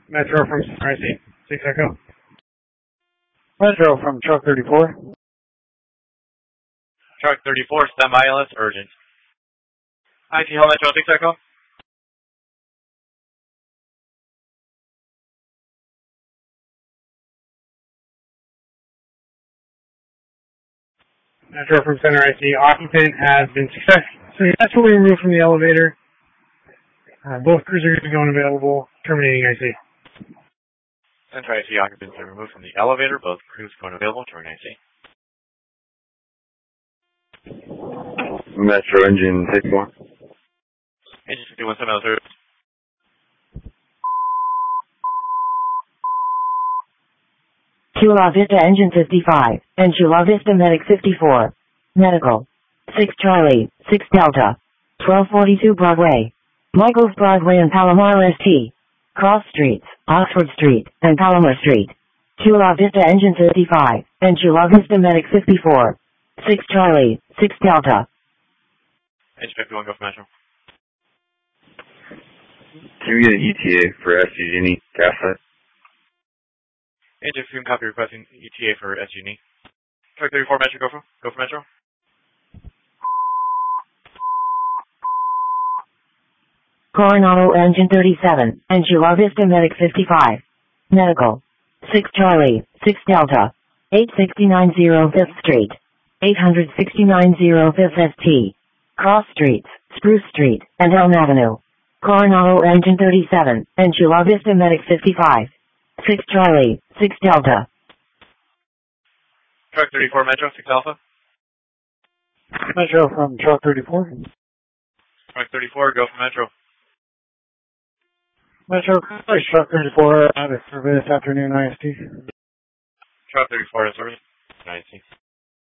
Metro from RC, 6 Echo. Metro from Truck 34. Truck 34, standby LS, urgent. IT Hell Metro, 6 Echo. Metro from Center IC, occupant has been successfully removed from the elevator. Both crews are going to be going available, terminating IC. Center IC occupants are removed from the elevator, both crews going available, terminating IC. Metro engine 51. Engine 51, 703. Chula Vista Engine 55, and Chula Vista Medic 54. Medical. 6 Charlie, 6 Delta. 1242 Broadway. Michaels Broadway and Palomar ST. Cross Streets, Oxford Street, and Palomar Street. Chula Vista Engine 55, and Chula Vista Medic 54. 6 Charlie, 6 Delta. Engine 51, go for Metro. Can we get an ETA for SG&E gaslight? Engine 51, copy requesting ETA for SG&E. Truck 34, Metro, go for Metro. Coronado Engine 37, and Chula Vista Medic 55. Medical. 6 Charlie, 6 Delta. 8690 5th Street. 8690 5th ST. Cross Streets, Spruce Street, and Elm Avenue. Coronado Engine 37, and Chula Vista Medic 55. 6 Charlie, 6 Delta. Truck 34, Metro, 6 Alpha. Metro from Truck 34. Truck 34, go for Metro. Metro, Truck 34 out of service afternoon IST. Truck 34 is service. IC.